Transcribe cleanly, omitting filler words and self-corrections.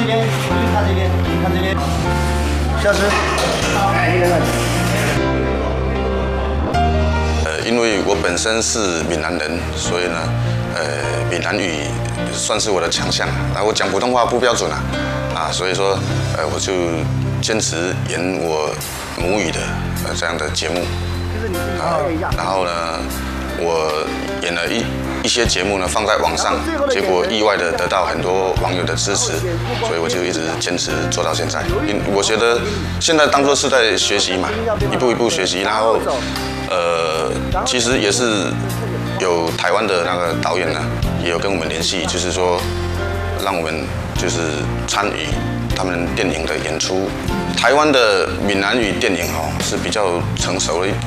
边，你看这边，你看这边，下次。 因为我本身是闽南人，所以呢，闽南语算是我的强项。然后我讲普通话不标准所以说，我就坚持演我母语的这样的节目。然后呢，我演了一些节目呢放在网上，结果意外的得到很多网友的支持，所以我就一直坚持做到现在。我觉得现在当作是在学习嘛，一步一步学习，然后其实也是有台湾的那个导演呢，也有跟我们联系，就是说让我们就是参与他们电影的演出。台湾的闽南语电影是比较成熟的